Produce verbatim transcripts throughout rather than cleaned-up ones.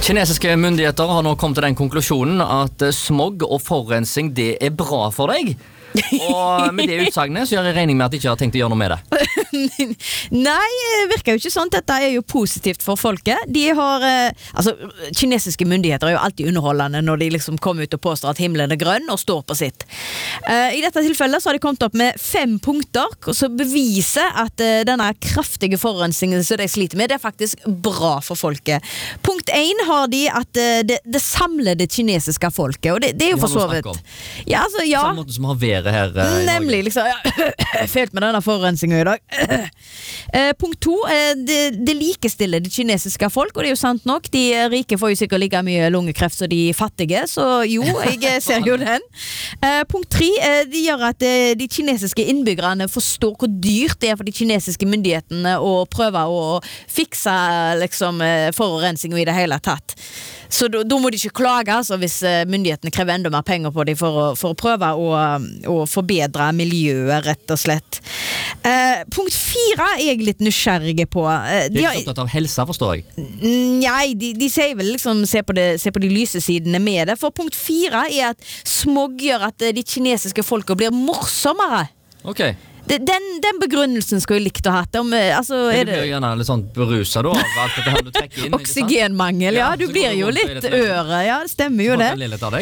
Kinesiske myndigheter har nå kommet til den konklusjonen at smog og forurensning det er bra for deg. Og med det utsagnet så gjør jeg regning med at de ikke har tenkt å gjøre noe med det. Nei, det virker jo ikke sånn. Dette er jo positivt for folket. De har, altså, kinesiske myndigheter er jo alltid underholdende når de liksom kommer ut og påstår at himmelen er grønn og står på sitt. I dette tilfellet så har de kommet opp med fem punkter som beviser at denne kraftige forurensningen som de sliter med, det er faktisk bra for folket. Punkt én har de at det, det samler det kinesiske folket, og det, det er jo for så vidt. Ja, altså, ja. Samme måte som har været her uh, i Nemlig, liksom, ja, felt med denne forurensningen i dag. Eh, punkt to, eh, det, det likestiller det kinesiske folk, og det er jo sant nok. De rike får jo sikkert like mye lungekreft som de fattige, så jo, jeg ser jo den. Eh, punkt tre, eh, det gjør at eh, de kinesiske innbyggerne forstår hvor dyrt det er for de kinesiske myndighetene å prøve å fikse liksom, forurensningen i det hele tatt. Så da, da må de ikke klage altså, hvis myndighetene krever enda mer penger på dem for å, for å prøve å, å forbedre miljøet, rett og slett. Eh, punkt fire er jeg litt nysgjerrig på. Eh, de er ikke opptatt av helse, forstår jeg. Nei, de, de sier vel liksom se på, det, se på de lyse sidene med det. For punkt fire er at smog gjør at de kinesiske folka blir morsommere. Ok. Den, den begrunnelsen skulle jeg likt å ha hatt. Om, altså, det er det... blir jo gjerne litt sånn beruset da, av alt dette her du trekker inn. Oksygenmangel, ja, du blir jo litt øre, ja, det stemmer jo det.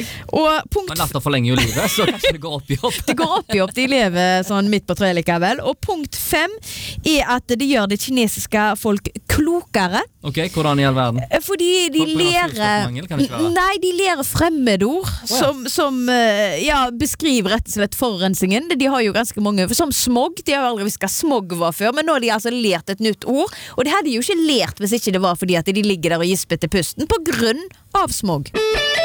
Og punkt... Men natta forlenger jo livet, så kanskje det går opp i opp. Det går opp i opp, de lever sånn midt på tre likevel. Og punkt fem er at det gjør det kinesiske folk klokere. Ok, hvordan i all verden? Fordi de lærer... Nei, de lærer fremmedord oh, ja. som, som ja, beskriver rett og slett forurensningen. De har jo ganske mange, som smog, de har jo aldri visst hva smog var før, men nå har de altså lært et nytt ord, og det hadde de jo ikke lært hvis ikke det var fordi at de ligger der og gisper til pusten på grunn av smog.